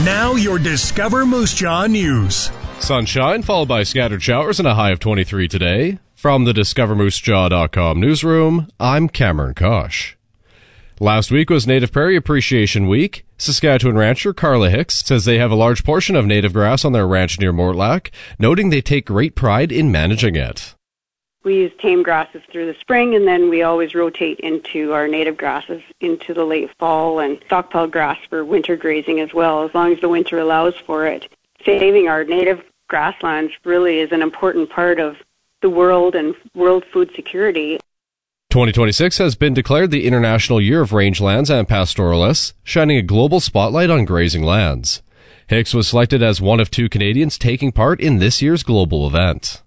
Now your Discover Moose Jaw news. Sunshine followed by scattered showers and a high of 23 today. From the DiscoverMooseJaw.com newsroom, I'm Cameron Kosh. Last week was Native Prairie Appreciation Week. Saskatchewan rancher Carla Hicks says they have a large portion of native grass on their ranch near Mortlach, noting they take great pride in managing it. We use tame grasses through the spring, and then we always rotate into our native grasses into the late fall and stockpile grass for winter grazing as well, as long as the winter allows for it. Saving our native grasslands really is an important part of the world and world food security. 2026 has been declared the International Year of Rangelands and Pastoralists, shining a global spotlight on grazing lands. Hicks was selected as one of 2 Canadians taking part in this year's global event.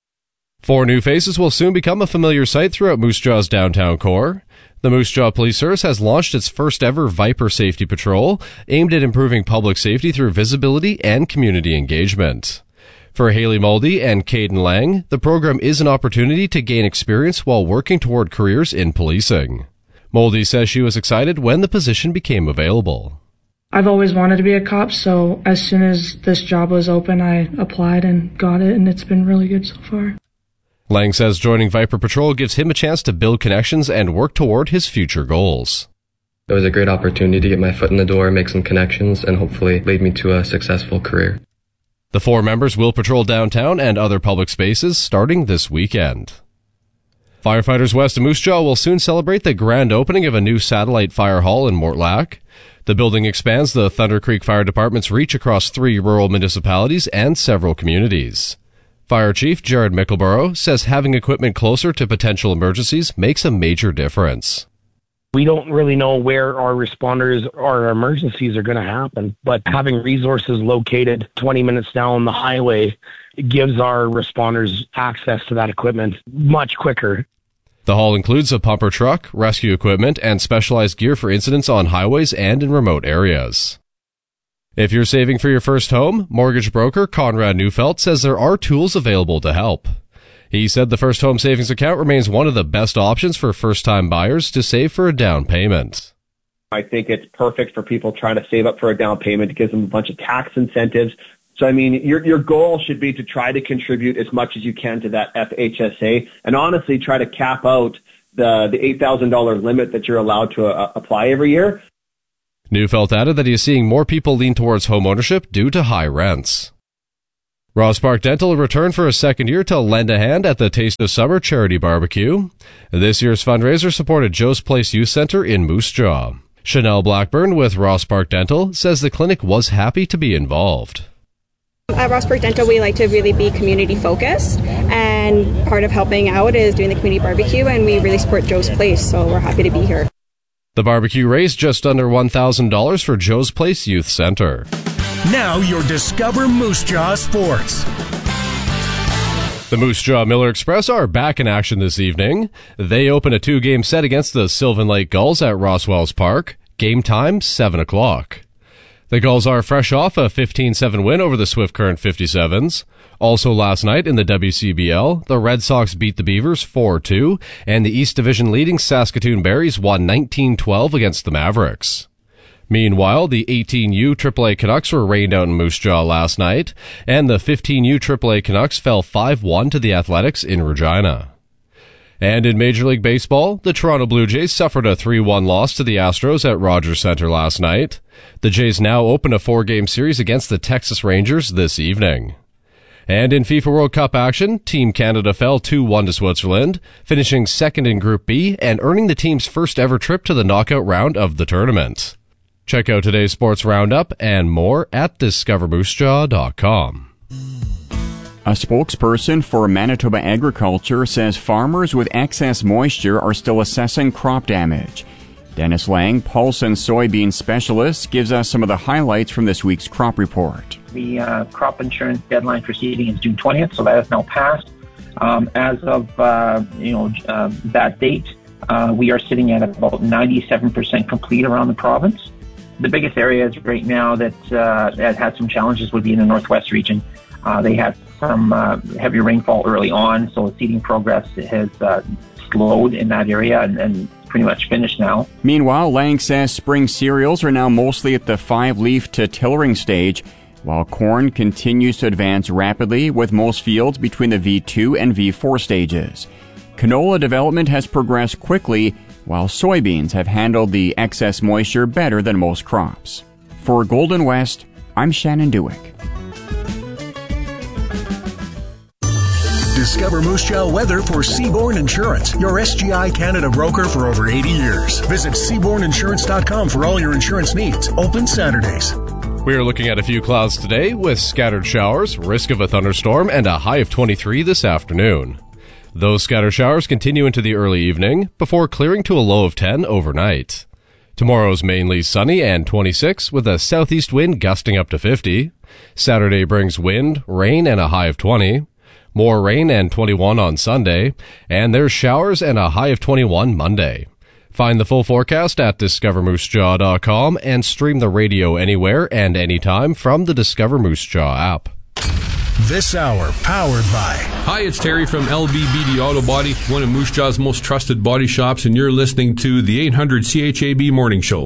4 new faces will soon become a familiar sight throughout Moose Jaw's downtown core. The Moose Jaw Police Service has launched its first ever Viper Safety Patrol, aimed at improving public safety through visibility and community engagement. For Haley Muldy and Caden Lang, the program is an opportunity to gain experience while working toward careers in policing. Muldy says she was excited when the position became available. I've always wanted to be a cop, so as soon as this job was open, I applied and got it, and it's been really good so far. Lang says joining Viper Patrol gives him a chance to build connections and work toward his future goals. It was a great opportunity to get my foot in the door, make some connections, and hopefully lead me to a successful career. The 4 members will patrol downtown and other public spaces starting this weekend. Firefighters west of Moose Jaw will soon celebrate the grand opening of a new satellite fire hall in Mortlach. The building expands the Thunder Creek Fire Department's reach across 3 rural municipalities and several communities. Fire Chief Jared Mickleborough says having equipment closer to potential emergencies makes a major difference. We don't really know where our responders or our emergencies are going to happen, but having resources located 20 minutes down the highway gives our responders access to that equipment much quicker. The hall includes a pumper truck, rescue equipment, and specialized gear for incidents on highways and in remote areas. If you're saving for your first home, mortgage broker Conrad Neufeld says there are tools available to help. He said the First Home Savings Account remains one of the best options for first-time buyers to save for a down payment. I think it's perfect for people trying to save up for a down payment. It gives them a bunch of tax incentives. So, I mean, your goal should be to try to contribute as much as you can to that FHSA and honestly try to cap out the $8,000 limit that you're allowed to apply every year. Neufeld added that he is seeing more people lean towards homeownership due to high rents. Ross Park Dental returned for a second year to lend a hand at the Taste of Summer charity barbecue. This year's fundraiser supported Joe's Place Youth Center in Moose Jaw. Chanel Blackburn with Ross Park Dental says the clinic was happy to be involved. At Ross Park Dental, we like to really be community focused, and part of helping out is doing the community barbecue, and we really support Joe's Place, so we're happy to be here. The barbecue raised just under $1,000 for Joe's Place Youth Center. Now your Discover Moose Jaw Sports. The Moose Jaw Miller Express are back in action this evening. They open a 2-game set against the Sylvan Lake Gulls at Rosswells Park. Game time, 7 o'clock. The Gulls are fresh off a 15-7 win over the Swift Current 57s. Also last night in the WCBL, the Red Sox beat the Beavers 4-2, and the East Division leading Saskatoon Berries won 19-12 against the Mavericks. Meanwhile, the 18U AAA Canucks were rained out in Moose Jaw last night, and the 15U AAA Canucks fell 5-1 to the Athletics in Regina. And in Major League Baseball, the Toronto Blue Jays suffered a 3-1 loss to the Astros at Rogers Center last night. The Jays now open a 4-game series against the Texas Rangers this evening. And in FIFA World Cup action, Team Canada fell 2-1 to Switzerland, finishing second in Group B and earning the team's first ever trip to the knockout round of the tournament. Check out today's sports roundup and more at discovermoosejaw.com. A spokesperson for Manitoba Agriculture says farmers with excess moisture are still assessing crop damage. Dennis Lang, pulse and soybean specialist, gives us some of the highlights from this week's crop report. The crop insurance deadline for seeding is June 20th, so that has now passed. As of that date, we are sitting at about 97% complete around the province. The biggest areas right now that had some challenges would be in the northwest region. They had some heavy rainfall early on, so seeding progress has slowed in that area, and pretty much finished now. Meanwhile, Lang says spring cereals are now mostly at the 5-leaf to tillering stage, while corn continues to advance rapidly with most fields between the V2 and V4 stages. Canola development has progressed quickly, while soybeans have handled the excess moisture better than most crops. For Golden West, I'm Shannon Dewick. Discover Moose Jaw weather for Seabourn Insurance, your SGI Canada broker for over 80 years. Visit SeabournInsurance.com for all your insurance needs. Open Saturdays. We are looking at a few clouds today with scattered showers, risk of a thunderstorm, and a high of 23 this afternoon. Those scattered showers continue into the early evening before clearing to a low of 10 overnight. Tomorrow's mainly sunny and 26 with a southeast wind gusting up to 50. Saturday brings wind, rain, and a high of 20. More rain and 21 on Sunday, and there's showers and a high of 21 Monday. Find the full forecast at discovermoosejaw.com and stream the radio anywhere and anytime from the Discover Moose Jaw app. This hour powered by... Hi, it's Terry from LBBD Auto Body, one of Moose Jaw's most trusted body shops, and you're listening to the 800 CHAB Morning Show.